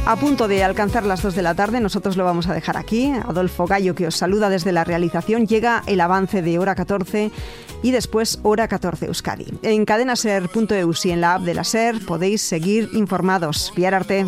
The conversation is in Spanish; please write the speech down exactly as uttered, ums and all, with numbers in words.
A punto de alcanzar las dos de la tarde, nosotros lo vamos a dejar aquí. Adolfo Gallo, que os saluda desde la realización. Llega el avance de Hora catorce y después Hora catorce Euskadi. En cadenaser punto eus y en la app de la SER podéis seguir informados. Bihar arte.